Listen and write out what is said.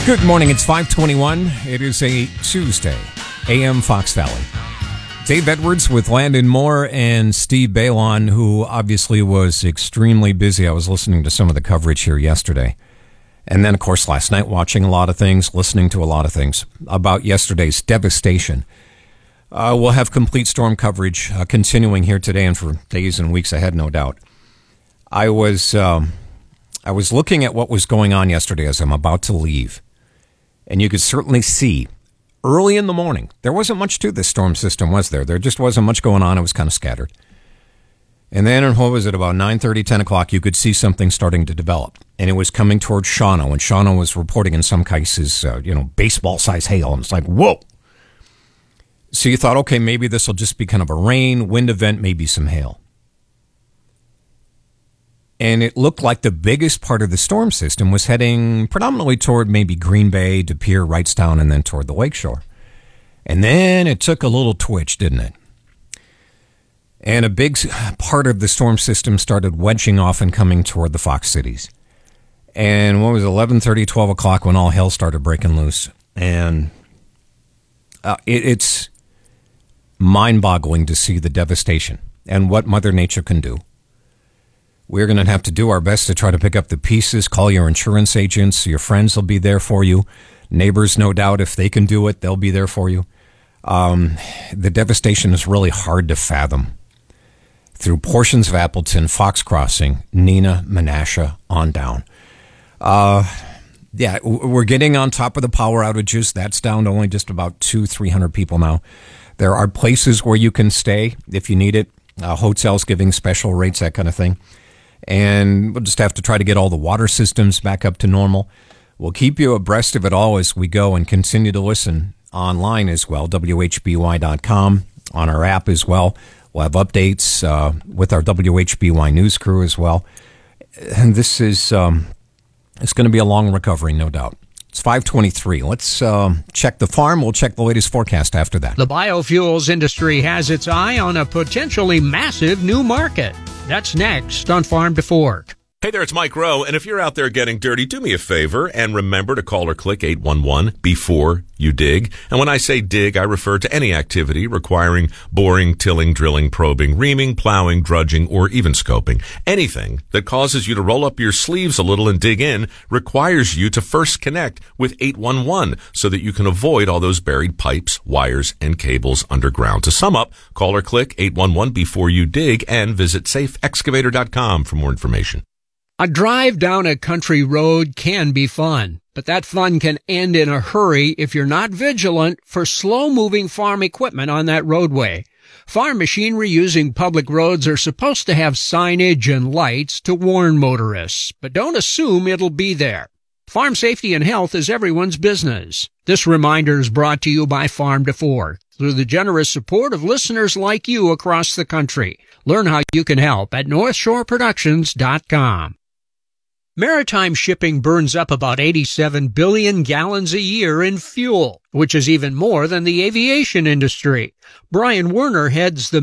Good morning, it's 5:21. It is a Tuesday, AM Fox Valley. Dave Edwards with Landon Moore and Steve Balon, who obviously was extremely busy. I was listening to some of the coverage here yesterday. And then, of course, last night, watching a lot of things, listening to a lot of things about yesterday's devastation. We'll have complete storm coverage continuing here today and for days and weeks ahead, no doubt. I was looking at what was going on yesterday as I'm about to leave. And you could certainly see early in the morning, there wasn't much to this storm system, was there? There just wasn't much going on. It was kind of scattered. And then, what was it, about 9:30, 10 o'clock, you could see something starting to develop. And it was coming towards Shawano. And Shawano was reporting in some cases, baseball-sized hail. And it's like, whoa. So you thought, okay, maybe this will just be kind of a rain, wind event, maybe some hail. And it looked like the biggest part of the storm system was heading predominantly toward maybe Green Bay, De Pere, Wrightstown, and then toward the lakeshore. And then it took a little twitch, didn't it? And a big part of the storm system started wedging off and coming toward the Fox cities. And what was it, 11:30, 12 o'clock when all hell started breaking loose. And it's mind-boggling to see the devastation and what Mother Nature can do. We're going to have to do our best to try to pick up the pieces, call your insurance agents, your friends will be there for you. Neighbors, no doubt, if they can do it, they'll be there for you. The devastation is really hard to fathom. Through portions of Appleton, Fox Crossing, Neenah, Menasha, on down. We're getting on top of the power outages. That's down to only just about 200-300 people now. There are places where you can stay if you need it. Hotels giving special rates, that kind of thing. And we'll just have to try to get all the water systems back up to normal. We'll keep you abreast of it all as we go and continue to listen online as well, WHBY.com, on our app as well. We'll have updates with our WHBY news crew as well. And this is it's going to be a long recovery, no doubt. It's 5:23. Let's check the farm. We'll check the latest forecast after that. The biofuels industry has its eye on a potentially massive new market. That's next on Farm to Fork. Hey there, it's Mike Rowe, and if you're out there getting dirty, do me a favor and remember to call or click 811 before you dig. And when I say dig, I refer to any activity requiring boring, tilling, drilling, probing, reaming, plowing, drudging, or even scoping. Anything that causes you to roll up your sleeves a little and dig in requires you to first connect with 811 so that you can avoid all those buried pipes, wires, and cables underground. To sum up, call or click 811 before you dig and visit safeexcavator.com for more information. A drive down a country road can be fun, but that fun can end in a hurry if you're not vigilant for slow-moving farm equipment on that roadway. Farm machinery using public roads are supposed to have signage and lights to warn motorists, but don't assume it'll be there. Farm safety and health is everyone's business. This reminder is brought to you by Farm to Fork through the generous support of listeners like you across the country. Learn how you can help at NorthshoreProductions.com. Maritime shipping burns up about 87 billion gallons a year in fuel, which is even more than the aviation industry. Brian Werner heads the